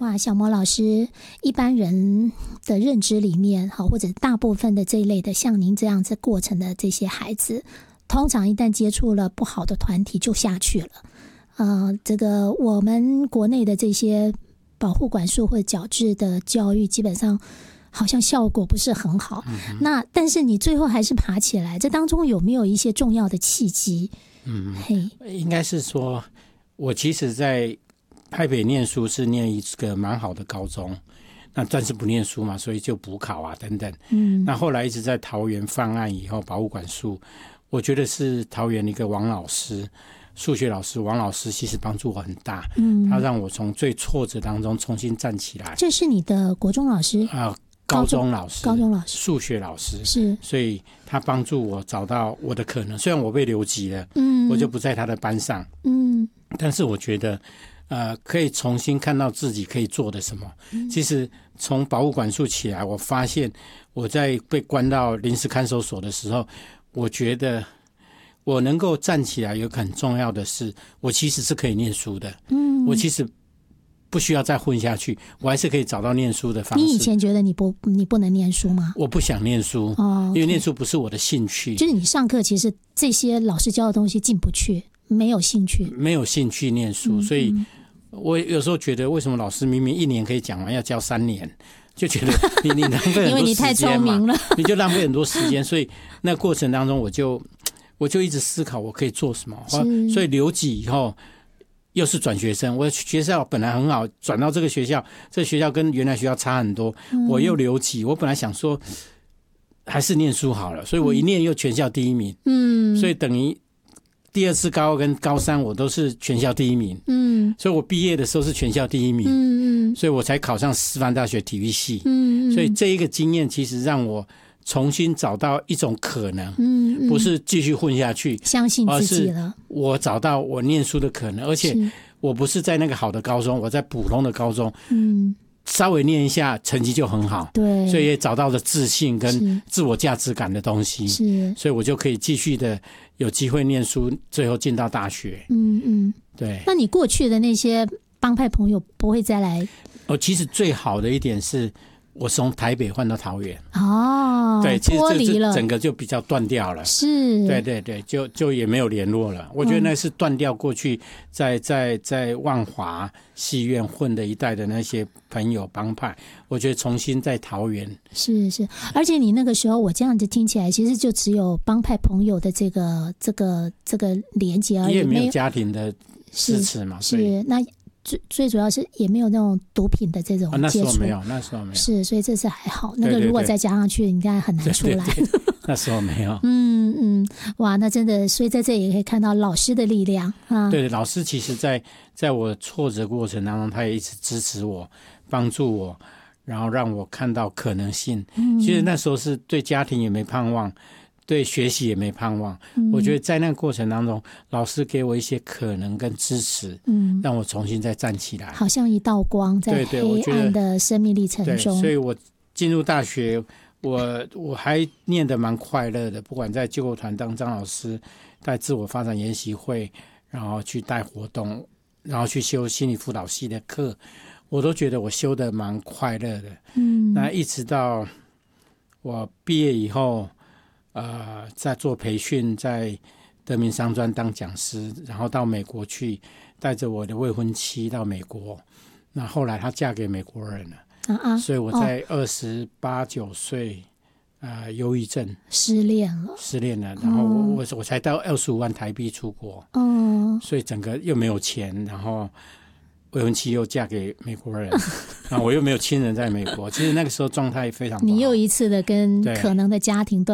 哇，小魔老师，一般人的认知里面，或者大部分的这一类的像您这样子过程的这些孩子，通常一旦接触了不好的团体就下去了。这个我们国内的这些保护管束或者矫治的教育，基本上好像效果不是很好。那但是你最后还是爬起来，这当中有没有一些重要的契机？ 应该是说，我其实在台北念书是念一个蛮好的高中，那但是不念书嘛，所以就补考啊等等。那后来一直在桃园犯案以后，保护管束，我觉得是桃园一个王老师，数学老师王老师，其实帮助我很大。他让我从最挫折当中重新站起来。 这是你的国中老师高中老师，数学老师是， 所以他帮助我找到我的可能。虽然我被留级了，我就不在他的班上，但是我觉得可以重新看到自己可以做的什么。其实从保护管束起来，我发现我在被关到临时看守所的时候，我觉得我能够站起来，有个很重要的是，我其实是可以念书的。我其实不需要再混下去，我还是可以找到念书的方式。 你以前觉得你不能念书吗？ 我不想念书，因为念书不是我的兴趣。 就是你上课其实这些老师教的东西进不去，没有兴趣念书，所以我有时候觉得，为什么老师明明1年可以讲完，要教3年？就觉得你浪费很多时间嘛， 因为你太聪明了， 你就浪费很多时间。所以那过程当中，我就一直思考我可以做什么。所以留级以后，又是转学生，我学校本来很好，转到这个学校，这个学校跟原来学校差很多，我又留级。我本来想说还是念书好了，所以我一念又全校第1名。所以等于第2次高2跟高3我都是全校第1名。所以我毕业的时候是全校第1名。所以我才考上师范大学体育系。所以这一个经验其实让我重新找到一种可能，不是继续混下去， 相信自己了。 而是我找到我念书的可能，而且我不是在那个好的高中，我在普通的高中，稍微念一下成绩就很好， 对， 所以也找到了自信跟自我价值感的东西，所以我就可以继续的有机会念书，最后进到大学。对。 那你过去的那些帮派朋友不会再来？ 其实最好的一点是，我从台北换到桃园。对，其实这整个就比较断掉了。 是， 对，就也没有联络了。我觉得那是断掉过去在万华戏院混的一代的那些朋友帮派。我觉得重新在桃园。 是，而且你那个时候，我这样子听起来，其实就只有帮派朋友的这个连结而已， 也没有家庭的支持嘛。 是那。最主要是也没有那种毒品的这种接触， 那时候没有， 是，所以这次还好。那个如果再加上去，应该很难出来。 对，那时候没有。 哇，那真的，所以在这里也可以看到老师的力量啊。 对，老师其实在我挫折过程当中，他也一直支持我，帮助我，然后让我看到可能性。其实那时候是对家庭也没盼望，对学习也没盼望。我觉得在那个过程当中，老师给我一些可能跟支持，让我重新再站起来， 好像一道光在黑暗的生命历程中。 对，所以我进入大学，我还念得蛮快乐的，不管在救国团当张老师，带自我发展研习会，然后去带活动，然后去修心理辅导系的课，我都觉得我修得蛮快乐的。那一直到我毕业以后，在做培训，在德明商专当讲师，然后到美国去，带着我的未婚妻到美国。那后来她嫁给美国人了，所以我在28、9岁，忧郁症失恋了，然后我才到25万台币出国，所以整个又没有钱，然后未婚妻又嫁给美国人，然后我又没有亲人在美国，其实那个时候状态非常不好。 你又一次的跟可能的家庭断